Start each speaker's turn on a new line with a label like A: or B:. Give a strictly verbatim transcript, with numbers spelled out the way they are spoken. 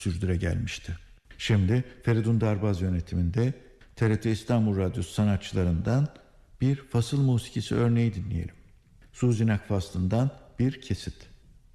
A: sürdüre gelmişti. Şimdi Feridun Darbaz yönetiminde T R T İstanbul Radyosu sanatçılarından bir fasıl musikisi örneği dinleyelim. Suzi Nakfaslı'ndan bir kesit.